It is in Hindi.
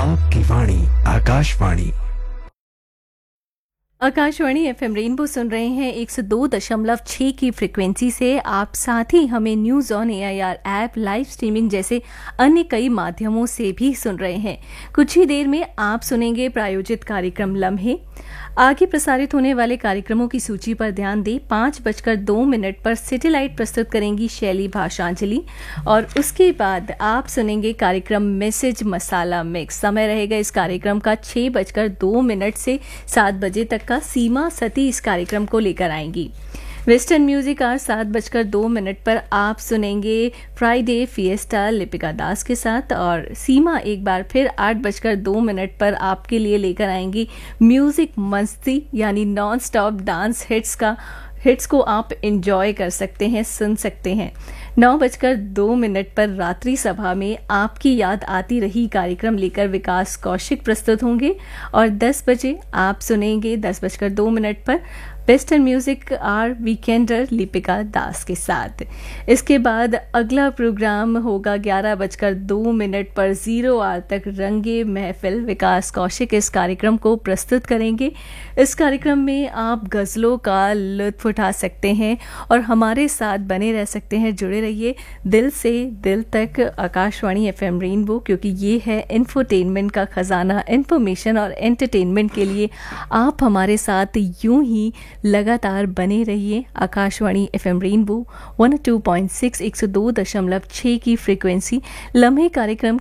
आपकी वाणी आकाशवाणी। आकाशवाणी एफएम रेनबो सुन रहे हैं 102.6 की फ्रिक्वेंसी से। आप साथ ही हमें news on AIR app, live streaming जैसे अन्य कई माध्यमों से भी सुन रहे हैं। कुछ ही देर में आप सुनेंगे प्रायोजित कार्यक्रम लम्हे। आगे प्रसारित होने वाले कार्यक्रमों की सूची पर ध्यान दें। 5:02 पर सैटेलाइट प्रस्तुत करेंगी शैली भाषांजलि और उसके बाद आप सुनेंगे कार्यक्रम मैसेज मसाला मिक्स। समय रहेगा इस कार्यक्रम का 6:02 से 7 बजे तक का। सीमा सती इस कार्यक्रम को लेकर आएंगी। वेस्टर्न म्यूजिक आर 7:02 पर आप सुनेंगे फ्राइडे फिएस्टा लिपिका दास के साथ और सीमा एक बार फिर 8:02 पर आपके लिए लेकर आएंगी म्यूजिक मस्ती यानी नॉन स्टॉप डांस हिट्स को आप एंजॉय कर सकते हैं, सुन सकते हैं। 9:02 पर रात्रि सभा में आपकी याद आती रही कार्यक्रम लेकर विकास कौशिक प्रस्तुत होंगे और 10 बजे आप सुनेंगे 10:02 पर western music are Weekender Lipika दास के साथ। इसके बाद अगला प्रोग्राम होगा 11:02 पर 0 आवर तक रंगे महफिल। विकास कौशिक इस कार्यक्रम को प्रस्तुत करेंगे। इस कार्यक्रम में आप गज़लों का लुत्फ उठा सकते हैं और हमारे साथ बने रह सकते हैं। जुड़े रहिए दिल से दिल तक आकाशवाणी एफएम रेनबो, क्योंकि ये है इंफोटेनमेंट का खजाना। इन्फॉर्मेशन और एंटरटेनमेंट के लिए आप हमारे साथ यूं ही लगातार बने रहिए। आकाशवाणी एफएम रेनबो 102.6 102.6 की फ्रीक्वेंसी। लम्हे कार्यक्रम